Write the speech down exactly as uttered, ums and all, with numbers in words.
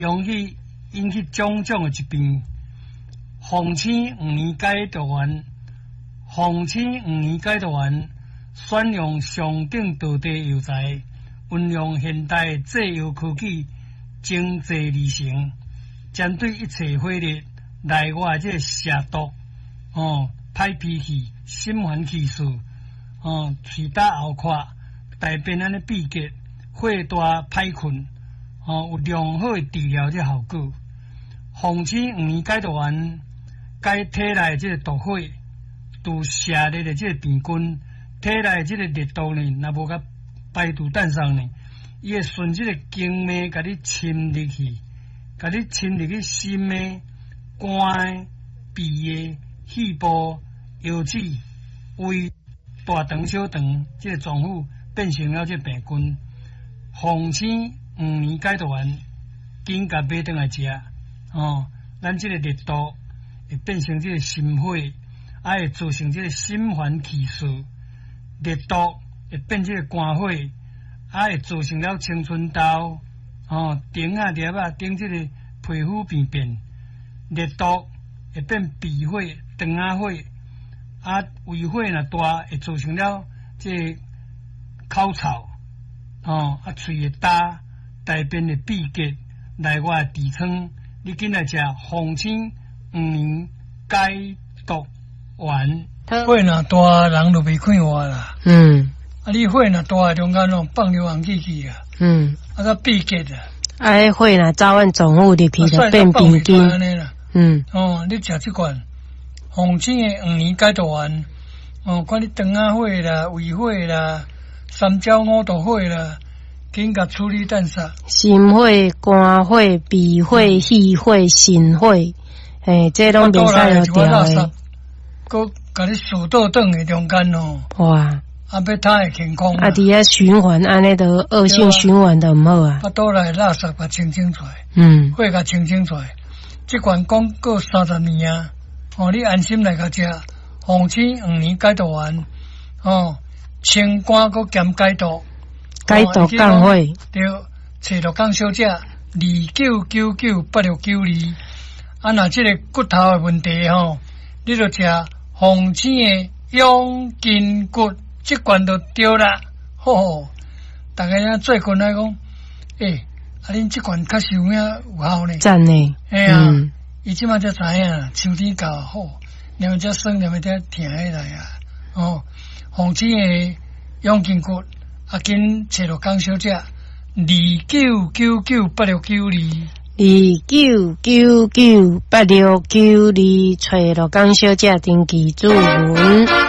容易引起种种的疾病。红星五年解毒丸，红星五年解毒丸选用上等道地药材，运用现代制药科技，精制而成，针对一切火热内外这蛇毒、哦歹脾气、心烦气数、哦喙打喉壳、大便安尼闭结、火大歹困，哦有良好的治疗这效果。红星五年解毒丸解体内这个毒火，除蛇热的这个病菌，体内这个热毒呢，若无甲排毒蛋上呢，伊会顺这个经脉甲你侵入去，甲你侵入去心的、肝的、鼻的、肺部、腰子、胃、大肠、小肠这个脏腑变成了这个病菌。红星五年解毒丸，紧甲买转来食哦，咱这个热毒会变成这个心火，啊会造成这个心烦气躁，热毒会变这个肝火，啊会造成了青春痘，哦顶啊粒啊顶这个皮肤病变，热毒会变鼻火、肠啊火，啊胃火若大会造成了这个口臭，哦啊喙会焦，大便会闭结，内外痔疮，你紧来食红星五年解毒丸。火若大，人就袂看活啦。嗯。啊，你火若大，中间拢放流汗气去啊。嗯。啊，个闭结啊。啊，迄火若早晚总有入去就变病菌。嗯。哦，你食即款红星的五年解毒丸，哦，看你肠啊火啦、胃火啦、三焦五毒火啦。紧甲处理蛋煞，心火、肝火、鼻火、肺火、肾火，诶，这拢袂使了调诶。佮甲你数倒转诶中间哦。哇！啊，要他会健康。啊，伫遐循环安尼都恶性循环都毋好啊。啊，倒来垃圾甲清清出来，嗯，火甲清清出来。即款广告三十年啊，哦，你安心来甲食红星五年解毒丸，哦，清肝佮兼解毒。解毒降火，对，找着讲小姐二九九九八六九二。啊，若即个骨头的问题吼，你就食红星的养筋骨，即罐就对啦。吼，大家啊做群来讲，诶，啊恁即罐确实有影有效呢。赞呢。哎呀，伊即马才知影，秋天到好，连只酸，连只疼起来啊。哦，红星的养筋骨。啊，紧找着江小姐，二九九九八六九二，二九九九八六九二，找着江小姐登记主文。